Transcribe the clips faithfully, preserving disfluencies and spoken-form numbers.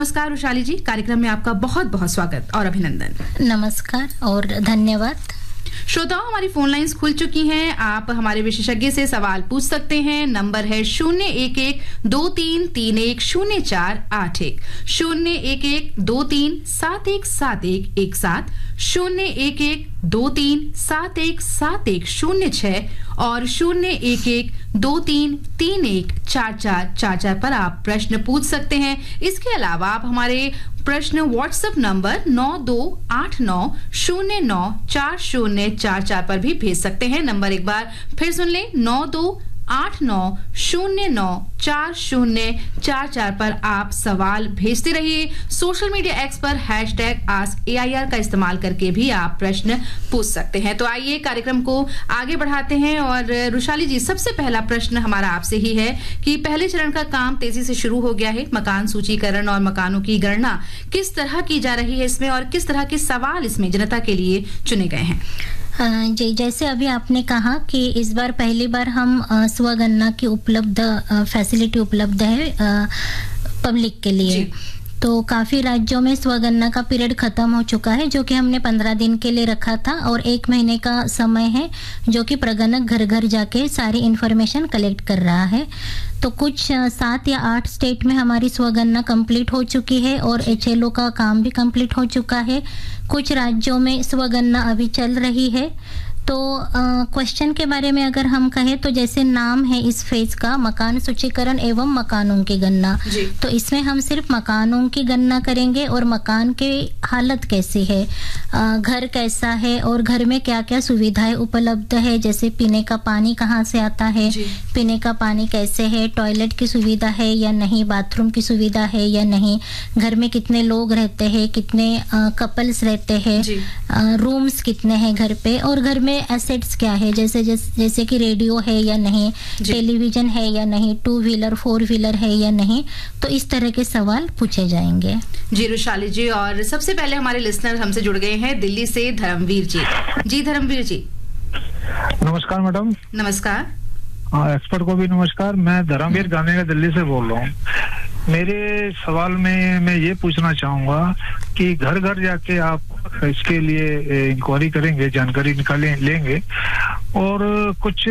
नमस्कार रुशाली जी, कार्यक्रम में आपका बहुत बहुत स्वागत और अभिनंदन। नमस्कार और धन्यवाद। श्रोताओं, हमारी फोन लाइंस खुल चुकी हैं। आप हमारे विशेषज्ञ से सवाल पूछ सकते हैं। नंबर है शून्य एक एक दो तीन तीन एक शून्य चार आठ एक, शून्य एक एक दो तीन सात एक सात एक एक सात, शून्य एक एक दो तीन सात एक सात एक शून्य छह और शून्य एक एक दो तीन तीन एक चार चार चार चार पर आप प्रश्न पूछ सकते हैं। इसके अलावा आप हमारे प्रश्न व्हाट्सएप नंबर नौ दो आठ नौ शून्य नौ चार शून्य चार चार पर भी भेज सकते हैं। नंबर एक बार फिर सुन लें, नौ दो आठ नौ शून्य नौ चार शून्य चार चार पर आप सवाल भेजते रहिए। सोशल मीडिया एक्स पर hash tag ask A I R का इस्तेमाल करके भी आप प्रश्न पूछ सकते हैं। तो आइए कार्यक्रम को आगे बढ़ाते हैं। और रुशाली जी, सबसे पहला प्रश्न हमारा आपसे ही है कि पहले चरण का काम तेजी से शुरू हो गया है। मकान सूचीकरण और मकानों की गणना किस तरह की जा रही है इसमें, और किस तरह के सवाल इसमें जनता के लिए चुने गए हैं? जी, जैसे अभी आपने कहा कि इस बार पहली बार हम स्वगणना की उपलब्ध फैसिलिटी उपलब्ध है पब्लिक के लिए। तो काफी राज्यों में स्वगणना का पीरियड खत्म हो चुका है, जो कि हमने पंद्रह दिन के लिए रखा था, और एक महीने का समय है जो कि प्रगणक घर घर जाके सारी इंफॉर्मेशन कलेक्ट कर रहा है। तो कुछ सात या आठ स्टेट में हमारी स्वगणना कंप्लीट हो चुकी है और एच एल ओ का काम भी कंप्लीट हो चुका है। कुछ राज्यों में स्वगणना अभी चल रही है। तो क्वेश्चन के बारे में अगर हम कहें तो जैसे नाम है इस फेज का, मकान सूचीकरण एवं मकानों की गणना, तो इसमें हम सिर्फ मकानों की गणना करेंगे और मकान की हालत कैसी है, आ, घर कैसा है और घर में क्या क्या सुविधाएं उपलब्ध है, जैसे पीने का पानी कहाँ से आता है, पीने का पानी कैसे है, टॉयलेट की सुविधा है या नहीं, बाथरूम की सुविधा है या नहीं, घर में कितने लोग रहते हैं, कितने कपल्स रहते हैं, रूम्स कितने हैं घर पे, और घर में एसेट्स क्या है, जैसे जैसे, जैसे कि रेडियो है या नहीं, टेलीविजन है या नहीं, टू व्हीलर फोर व्हीलर है या नहीं। तो इस तरह के सवाल पूछे जाएंगे। जी रुशाली जी, और सबसे पहले हमारे लिसनर हमसे जुड़ गए हैं दिल्ली से धर्मवीर जी। जी धर्मवीर जी। नमस्कार मैडम। नमस्कार। हाँ, एक्सपर्ट को भी नमस्कार। मैं धर्मवीर गाने का दिल्ली से बोल रहा हूँ। मेरे सवाल में मैं ये पूछना चाहूंगा कि घर घर जाके आप इसके लिए इंक्वायरी करेंगे, जानकारी निकाले लेंगे, और कुछ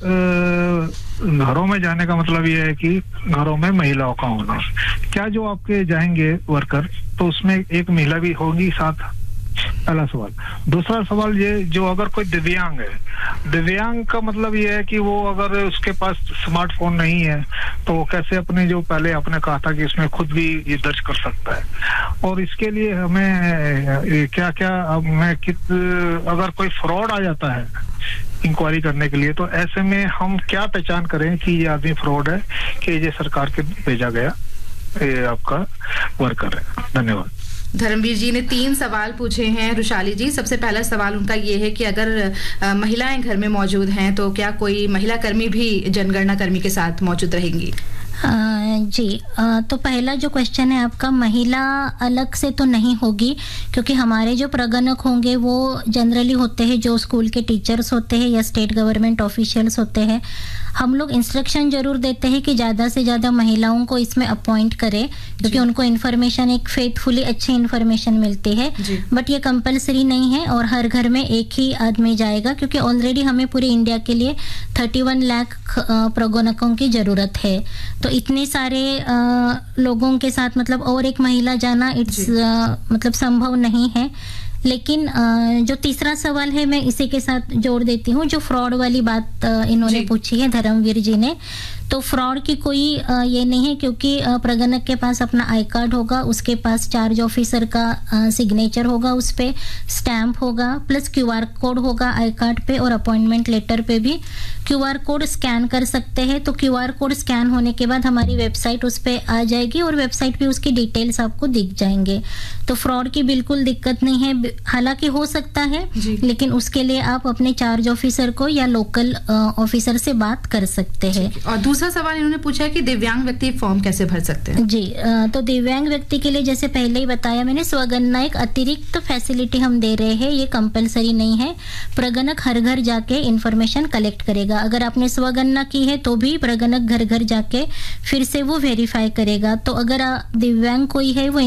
घरों में जाने का मतलब ये है कि घरों में महिलाओं का होना, क्या जो आपके जाएंगे वर्कर तो उसमें एक महिला भी होगी साथ? पहला सवाल। दूसरा सवाल ये, जो अगर कोई दिव्यांग है, दिव्यांग का मतलब ये है कि वो अगर उसके पास स्मार्टफोन नहीं है तो वो कैसे अपने, जो पहले आपने कहा था कि इसमें खुद भी ये दर्ज कर सकता है, और इसके लिए हमें क्या क्या, मैं कित अगर कोई फ्रॉड आ जाता है इंक्वायरी करने के लिए, तो ऐसे में हम क्या पहचान करें कि ये आदमी फ्रॉड है कि ये सरकार के भेजा गया ये आपका वर्कर है? धन्यवाद। धर्मवीर जी ने तीन सवाल पूछे हैं रुशाली जी। सबसे पहला सवाल उनका ये है कि अगर आ, महिलाएं घर में मौजूद हैं तो क्या कोई महिला कर्मी भी जनगणना कर्मी के साथ मौजूद रहेंगी? आ, जी आ, तो पहला जो क्वेश्चन है आपका, महिला अलग से तो नहीं होगी, क्योंकि हमारे जो प्रगणक होंगे वो जनरली होते हैं जो स्कूल के टीचर्स होते हैं या स्टेट गवर्नमेंट ऑफिशियल्स होते हैं। हम लोग इंस्ट्रक्शन जरूर देते हैं कि ज़्यादा से ज़्यादा महिलाओं को इसमें अपॉइंट करें, क्योंकि उनको इन्फॉर्मेशन एक फेथफुली अच्छी इन्फॉर्मेशन मिलती है। बट ये कंपलसरी नहीं है और हर घर में एक ही आदमी जाएगा, क्योंकि ऑलरेडी हमें पूरे इंडिया के लिए इकतीस लाख प्रगणकों की ज़रूरत है। तो इतने सारे आ, लोगों के साथ मतलब और एक महिला जाना इट्स मतलब संभव नहीं है। लेकिन जो तीसरा सवाल है मैं इसी के साथ जोड़ देती हूँ, जो फ्रॉड वाली बात इन्होंने पूछी है धर्मवीर जी ने। तो फ्रॉड की कोई ये नहीं है, क्योंकि प्रगणक के पास अपना आई कार्ड होगा, उसके पास चार्ज ऑफिसर का सिग्नेचर होगा, उस पे स्टैंप होगा, प्लस क्यूआर कोड होगा आई कार्ड पे, और अपॉइंटमेंट लेटर पे भी क्यूआर कोड स्कैन कर सकते हैं। तो क्यूआर कोड स्कैन होने के बाद हमारी वेबसाइट उस पे आ जाएगी और वेबसाइट पे उसकी डिटेल्स आपको दिख जाएंगे। तो फ्रॉड की बिल्कुल दिक्कत नहीं है। हालांकि हो सकता है, लेकिन उसके लिए आप अपने चार्ज ऑफिसर को या लोकल ऑफिसर से बात कर सकते हैं। और दूसरा सवाल इन्होंने पूछा है कि दिव्यांग व्यक्ति फॉर्म कैसे भर सकते हैं? जी, तो दिव्यांग व्यक्ति के लिए जैसे पहले ही बताया मैंने, स्वगणना एक अतिरिक्त फैसिलिटी हम दे रहे हैं, ये कंपलसरी नहीं है। प्रगणक हर घर जाके इंफॉर्मेशन कलेक्ट करेगा। अगर आपने स्वगणना की है तो भी प्रगणक घर घर जाके फिर से वो वेरीफाई करेगा। तो अगर दिव्यांग कोई है वो